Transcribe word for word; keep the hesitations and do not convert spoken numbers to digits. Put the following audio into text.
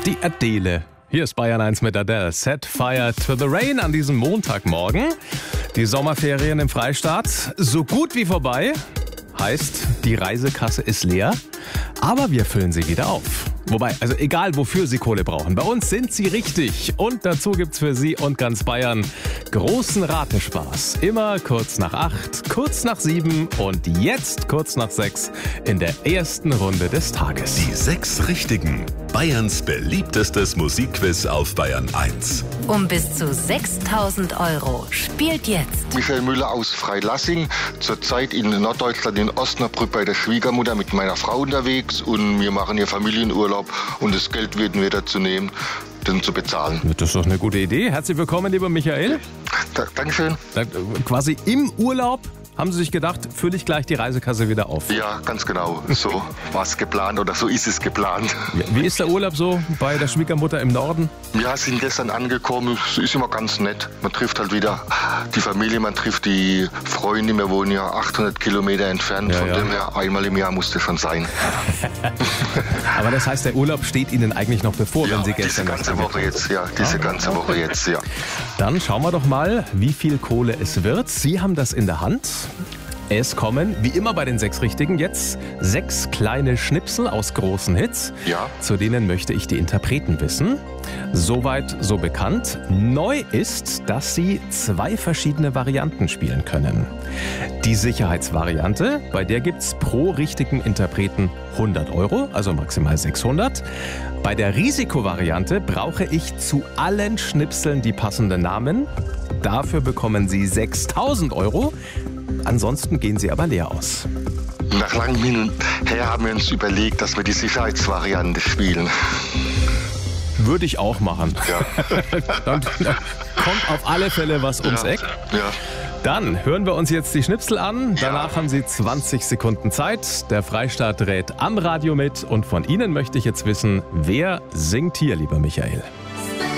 die Adele. Hier ist Bayern eins mit Adele. Set Fire to the Rain an diesem Montagmorgen. Die Sommerferien im Freistaat so gut wie vorbei. Heißt, die Reisekasse ist leer, aber wir füllen sie wieder auf. Wobei, also egal wofür Sie Kohle brauchen, bei uns sind Sie richtig. Und dazu gibt's für Sie und ganz Bayern großen Ratespaß. Immer kurz nach acht, kurz nach sieben und jetzt kurz nach sechs in der ersten Runde des Tages. Die sechs Richtigen. Bayerns beliebtestes Musikquiz auf Bayern eins. Um bis zu sechstausend Euro spielt jetzt Michael Müller aus Freilassing, zurzeit in Norddeutschland in Osnabrück bei der Schwiegermutter mit meiner Frau unterwegs und wir machen hier Familienurlaub und das Geld würden wir dazu nehmen, den zu bezahlen. Das ist doch eine gute Idee. Herzlich willkommen, lieber Michael. Da, Dankeschön. Da, quasi im Urlaub haben Sie sich gedacht, fülle ich gleich die Reisekasse wieder auf. Ja, ganz genau. So war es geplant oder so ist es geplant. Wie ist der Urlaub so bei der Schwiegermutter im Norden? Ja, sind gestern angekommen. Es ist immer ganz nett. Man trifft halt wieder die Familie, man trifft die Freunde. Wir wohnen ja achthundert Kilometer entfernt. Ja, Von ja. dem her, einmal im Jahr musste schon sein. Aber das heißt, der Urlaub steht Ihnen eigentlich noch bevor, Ja, wenn Sie diese gestern ganze erst Woche jetzt, ja, diese Ah, ganze Woche jetzt, ja. Dann schauen wir doch mal, wie viel Kohle es wird. Sie haben das in der Hand. Es kommen, wie immer bei den sechs Richtigen, jetzt sechs kleine Schnipsel aus großen Hits. Ja. Zu denen möchte ich die Interpreten wissen. Soweit so bekannt. Neu ist, dass sie zwei verschiedene Varianten spielen können. Die Sicherheitsvariante, bei der gibt's pro richtigen Interpreten hundert Euro, also maximal sechshundert. Bei der Risikovariante brauche ich zu allen Schnipseln die passenden Namen. Dafür bekommen Sie sechstausend Euro. Ansonsten gehen Sie aber leer aus. Nach langem Hin und Her haben wir uns überlegt, dass wir die Sicherheitsvariante spielen. Würde ich auch machen. Ja. Dann kommt auf alle Fälle was ums Ja. Eck. Ja. Dann hören wir uns jetzt die Schnipsel an. Danach Ja. haben Sie zwanzig Sekunden Zeit. Der Freistaat dreht am Radio mit. Und von Ihnen möchte ich jetzt wissen, wer singt hier, lieber Michael?